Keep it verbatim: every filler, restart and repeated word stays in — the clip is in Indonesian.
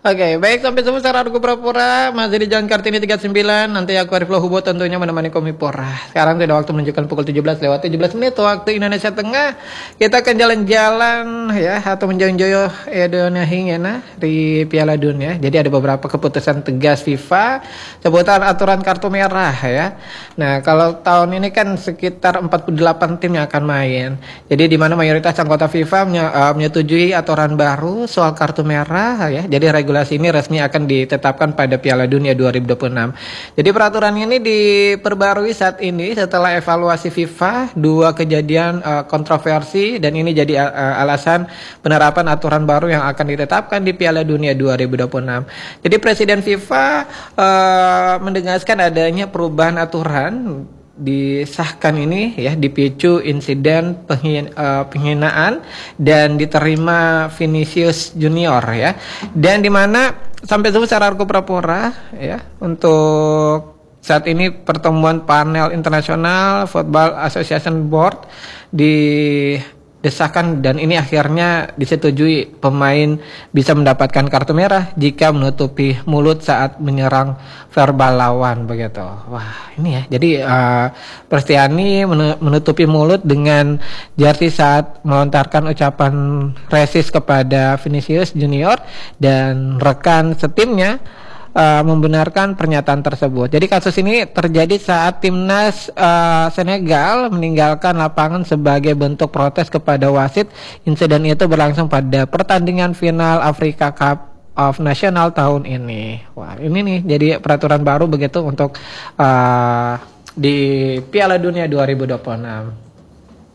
Oke, baik sampai semua secara Argo Pura-Pura masih di Jalan Kartini tiga puluh sembilan. Nanti aku Arif Lohubo tentunya menemani Komipora. Sekarang sudah waktu menunjukkan pukul tujuh belas lewat tujuh belas menit waktu Indonesia Tengah. Kita akan jalan-jalan ya atau menjoyo Edonia Hingena di Piala Dunia. Jadi ada beberapa keputusan tegas FIFA seputar aturan kartu merah ya. Nah, kalau tahun ini kan sekitar empat puluh delapan tim yang akan main. Jadi di mana mayoritas anggota FIFA menyetujui aturan baru soal kartu merah ya. Jadi regulasi ini resmi akan ditetapkan pada Piala Dunia dua ribu dua puluh enam. Jadi peraturan ini diperbarui saat ini setelah evaluasi FIFA dua kejadian uh, kontroversi dan ini jadi uh, alasan penerapan aturan baru yang akan ditetapkan di Piala Dunia dua ribu dua puluh enam. Jadi Presiden FIFA uh, mendengarkan adanya perubahan aturan disahkan ini ya dipicu insiden penghin, uh, penghinaan dan diterima Vinicius Junior ya, dan dimana sampai itu secara Argo Pura-Pura ya untuk saat ini pertemuan panel internasional Football Association Board di desakan dan ini akhirnya disetujui pemain bisa mendapatkan kartu merah jika menutupi mulut saat menyerang verbal lawan begitu. Wah ini ya, jadi uh, Prestiani menutupi mulut dengan jersey saat melontarkan ucapan resis kepada Vinicius Junior dan rekan setimnya Uh, membenarkan pernyataan tersebut. Jadi kasus ini terjadi saat timnas uh, Senegal meninggalkan lapangan sebagai bentuk protes kepada wasit. Insiden itu berlangsung pada pertandingan final Africa Cup of National tahun ini. Wah ini nih jadi peraturan baru begitu untuk uh, di Piala Dunia dua ribu dua puluh enam.